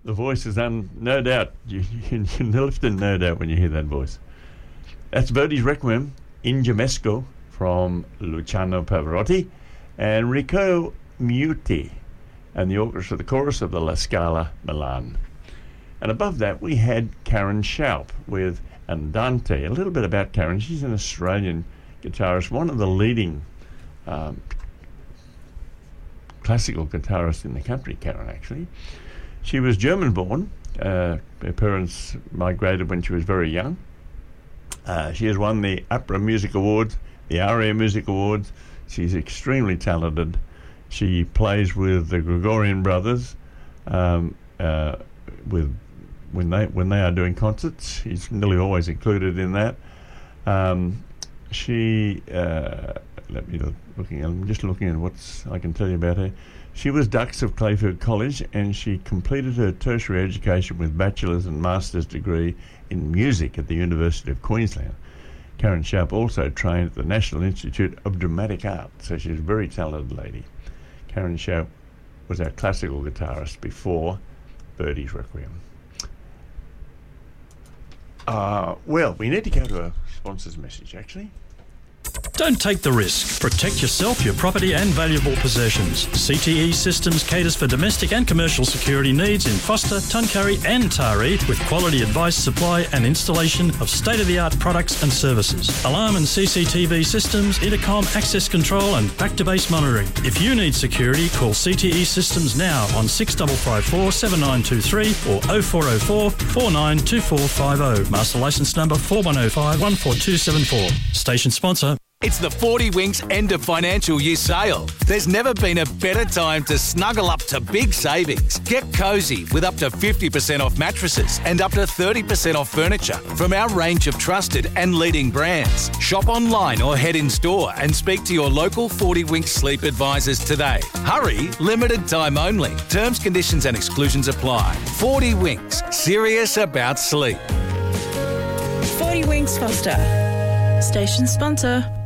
the voice is no doubt. You lift in no doubt when you hear that voice. That's Verdi's Requiem, Ingemesco, from Luciano Pavarotti, and Riccardo Muti, and the orchestra, the chorus of the La Scala Milan. And above that, we had Karen Schaup with Andante. A little bit about Karen. She's an Australian guitarist, one of the leading classical guitarists in the country, Karen, actually. She was German-born. Her parents migrated when she was very young. She has won the Opera Music Awards, the ARIA Music Awards. She's extremely talented. She plays with the Gregorian Brothers when they are doing concerts. She's nearly always included in that. I'm just looking at what I can tell you about her. She was Dux of Clayfield College, and she completed her tertiary education with bachelor's and master's degree in music at the University of Queensland. Karen Schaup also trained at the National Institute of Dramatic Art, so she's a very talented lady. Karen Schaup was our classical guitarist before Verdi's Requiem. Well, we need to go to a sponsor's message, actually. Don't take the risk. Protect yourself, your property and valuable possessions. CTE Systems caters for domestic and commercial security needs in Foster, Tuncurry and Taree with quality advice, supply and installation of state-of-the-art products and services. Alarm and CCTV systems, intercom, access control and back-to-base monitoring. If you need security, call CTE Systems now on 6554 7923 or 0404 492450. Master licence number 4105 14274. Station sponsor. It's the 40 Winks end of financial year sale. There's never been a better time to snuggle up to big savings. Get cosy with up to 50% off mattresses and up to 30% off furniture from our range of trusted and leading brands. Shop online or head in store and speak to your local 40 Winks sleep advisors today. Hurry, limited time only. Terms, conditions and exclusions apply. 40 Winks, serious about sleep. 40 Winks Foster. Station sponsor.